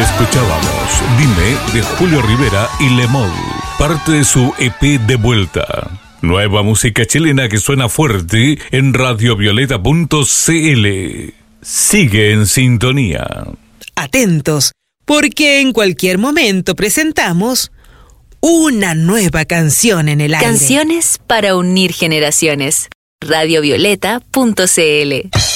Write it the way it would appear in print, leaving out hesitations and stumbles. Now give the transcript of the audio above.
Escuchábamos Dime de Julio Rivera y Lemol, parte de su EP De Vuelta. Nueva música chilena que suena fuerte en radiovioleta.cl. Sigue en sintonía. Atentos, porque en cualquier momento presentamos una nueva canción en el aire. Canciones para unir generaciones. radiovioleta.cl